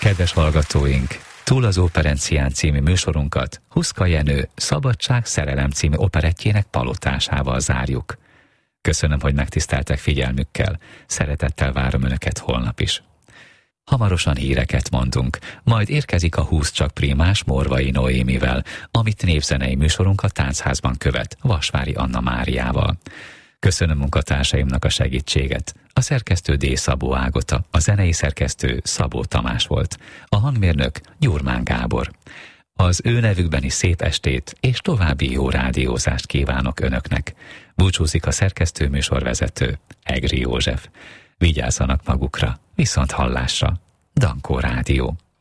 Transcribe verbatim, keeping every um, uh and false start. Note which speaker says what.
Speaker 1: Kedves hallgatóink, Túl az Operencián című műsorunkat Huszka Jenő Szabadság, szerelem című operettjének palotásával zárjuk. Köszönöm, hogy megtiszteltek figyelmükkel, szeretettel várom Önöket holnap is. Hamarosan híreket mondunk, majd érkezik a húsz csak primás Morvai Noémivel, amit népzenei műsorunk a Táncházban követ, Vasvári Anna Máriával. Köszönöm munkatársaimnak a segítséget. A szerkesztő D. Szabó Ágota, a zenei szerkesztő Szabó Tamás volt, a hangmérnök Gyurmán Gábor. Az ő nevükben is szép estét és további jó rádiózást kívánok Önöknek. Búcsúzik a szerkesztő műsorvezető Egri József. Vigyázzanak magukra, viszont hallásra. Dankó Rádió.